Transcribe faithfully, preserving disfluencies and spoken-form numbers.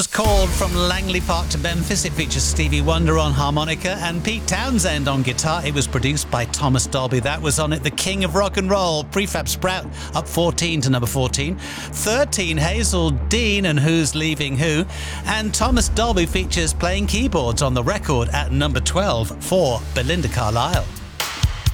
Called from Langley Park to Memphis. It features Stevie Wonder on harmonica and Pete Townsend on guitar. It was produced by Thomas Dolby. That was on it. The King of Rock and Roll, Prefab Sprout, up fourteen to number fourteen. thirteen, Hazel Dean and Who's Leaving Who. And Thomas Dolby features playing keyboards on the record at number twelve for Belinda Carlisle.